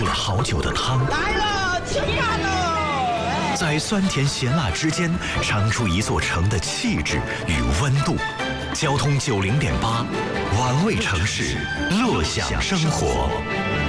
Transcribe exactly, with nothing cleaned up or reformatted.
好久的汤。 来了，吃饭喽！ 在酸甜咸辣之间，尝出一座城的气质与温度。交通九零点八，玩味城市，乐享生活。